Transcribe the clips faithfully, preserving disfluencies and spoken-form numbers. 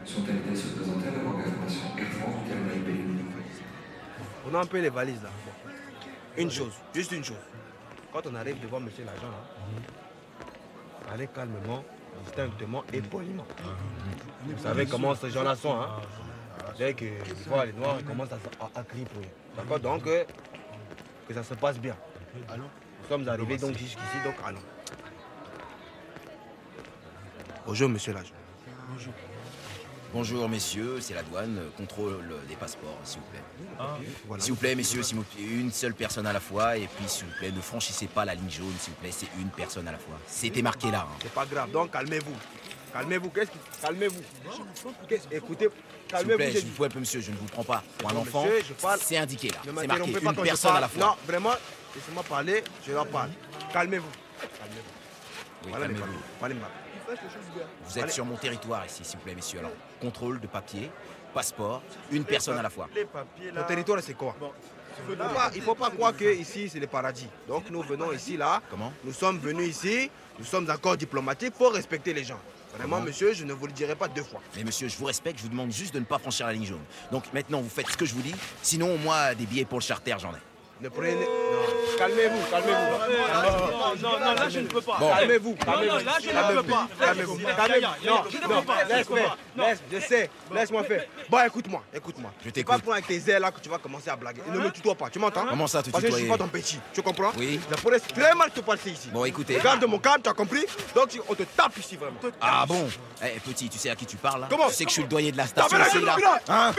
sont-elles se présenter à la banque d'information Air France ou bien à l'A I P? On a un peu les valises là. Bon. Une chose, juste une chose. Quand on arrive devant monsieur l'agent là, mm-hmm. allez calmement, distinctement et poliment. Mm-hmm. Vous savez comment ces gens-là sont, hein? Dès que voient les noirs, ils commencent à, à, à crier pour eux. D'accord? Donc, euh, que ça se passe bien. Nous sommes arrivés donc jusqu'ici, donc allons. Bonjour monsieur l'agent. Bonjour. Bonjour messieurs, c'est la douane, contrôle des passeports, s'il vous plaît. Ah, voilà. S'il vous plaît messieurs, s'il vous plaît, une seule personne à la fois, et puis s'il vous plaît, ne franchissez pas la ligne jaune, s'il vous plaît, c'est une personne à la fois. C'était marqué là. Hein. C'est pas grave, donc calmez-vous. Calmez-vous, qu'est-ce qui... Calmez-vous. Écoutez, calmez-vous. S'il vous plaît, un peu monsieur, je ne vous prends pas. Pour un non, enfant, parle... c'est indiqué là, c'est marqué, une personne à la fois. Non, vraiment, laissez-moi parler, je leur parle. Calmez-vous. Calmez-vous. Oui, voilà calmez-vous. Voilà, vous êtes Allez. Sur mon territoire ici, s'il vous plaît, messieurs. Alors, contrôle de papier, passeport, une personne à la fois. Les papiers, là... Ton territoire, c'est quoi? Bon. Il ne faut pas croire que ici c'est le paradis. Donc nous venons ici là. Comment? Nous sommes venus ici, nous sommes encore diplomatiques pour respecter les gens. Vraiment Comment? Monsieur, je ne vous le dirai pas deux fois. Mais monsieur, je vous respecte, je vous demande juste de ne pas franchir la ligne jaune. Donc maintenant vous faites ce que je vous dis, sinon moi des billets pour le charter j'en ai. Ne prenez... Non. Calmez-vous, calmez-vous. Non, non, non, là je ne peux pas. Bon. Calmez-vous, calmez-vous. Non, non, là je ne peux pas. Calmez-vous, calmez-vous. Non, non, laisse faire. Laisse, je sais, laisse-moi faire. Bon, écoute-moi, écoute-moi. Je t'écoute. Pas prendre avec tes ailes là que tu vas commencer à blaguer. Ne me tutoie pas, tu m'entends? Comment ça, te tutoyer? Parce que je suis pas ton petit, tu comprends? Oui. Je pourrais très mal te passer ici. Bon, écoutez. Garde mon calme, tu as compris? Donc on te tape ici vraiment. Ah bon? Eh petit, tu sais à qui tu parles là? Comment? Tu sais que je suis le doyen de la station ici là. Hein?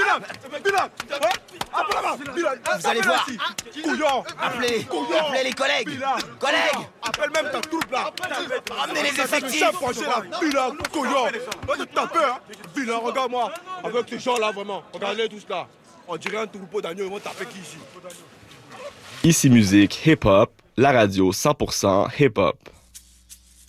Vous allez voir. Couillon. Appelez, appelez les collègues. Collègues. Appelle même ta troupe là. Ramenez les effectifs. Vilain, couillon. Va te taper, hein. Vilain, regarde-moi. Avec ces gens-là, vraiment. Regardez tous là. On dirait un troupeau d'agneaux. Ils vont taper qui ici? Ici Musique, hip-hop, la radio cent pour cent hip-hop.